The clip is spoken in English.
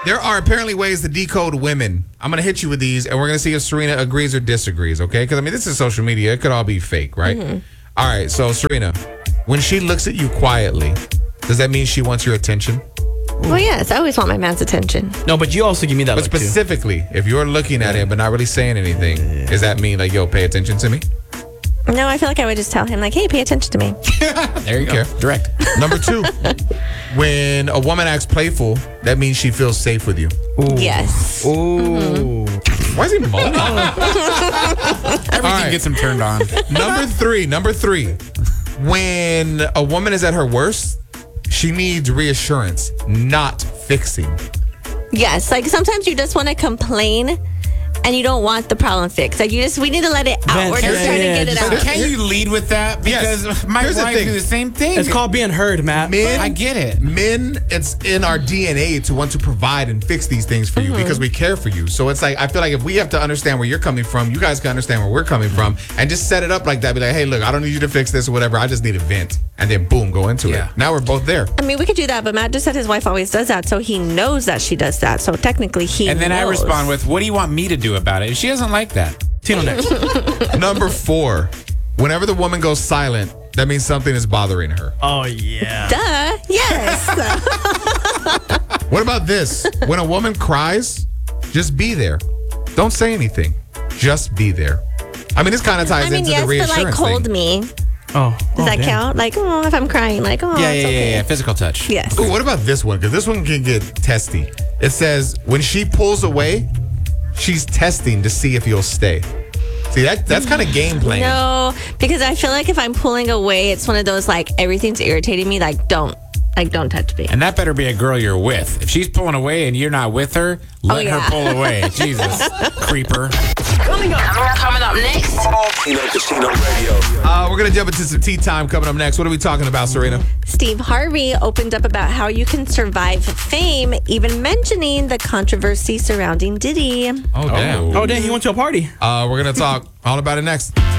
There are apparently ways to decode women. I'm going to hit you with these, and we're going to see if Serena agrees or disagrees, okay? Because, I mean, this is social media. It could all be fake, right? Mm-hmm. All right, so, Serena, when she looks at you quietly, does that mean she wants your attention? Well, yes. I always want my man's attention. No, but you also give me that But look, too. specifically, if you're looking at him but not really saying anything, does that mean, like, yo, pay attention to me? No, I feel like I would just tell him, like, hey, pay attention to me. There you go. Direct. Number 2, when a woman acts playful, that means she feels safe with you. Ooh. Yes. Ooh. Why is he moaning? Everything gets him turned on. Number three. When a woman is at her worst, she needs reassurance, not fixing. Yes. Like, sometimes you just want to complain and you don't want the problem fixed. Like, we need to let it out. We're just trying to get it out. Can you lead with that? Because my wife do the same thing. It's called being heard, Matt. Men, I get it. Men, it's in our DNA to want to provide and fix these things for you because we care for you. So it's like, I feel like if we have to understand where you're coming from, you guys can understand where we're coming from, and just set it up like that. Be like, hey, look, I don't need you to fix this or whatever. I just need a vent. And then boom, go into it. Now we're both there. I mean, we could do that, but Matt just said his wife always does that, so he knows that she does that. So technically, he And then knows. I respond with, what do you want me to do about it? If she doesn't like that. Tino next. Number 4, whenever the woman goes silent, that means something is bothering her. Oh, yeah. Duh. Yes. What about this? When a woman cries, just be there. Don't say anything. Just be there. I mean, this kind of ties I mean, into yes, the but reassurance like hold thing. me. Oh. Does that count? Like, oh, if I'm crying, like, oh, it's okay. Yeah. Physical touch. Yes. Ooh, what about this one? Because this one can get testy. It says, when she pulls away, she's testing to see if you'll stay. See, that's kind of game playing. No, because I feel like if I'm pulling away, it's one of those, like, everything's irritating me. Like, don't touch me. And that better be a girl you're with. If she's pulling away and you're not with her, let her pull away. Jesus, creeper. Coming up next. Tino Casino Radio. We're going to jump into some tea time coming up next. What are we talking about, Serena? Steve Harvey opened up about how you can survive fame, even mentioning the controversy surrounding Diddy. Oh, damn. Oh, dang. He went to a party. We're going to talk all about it next.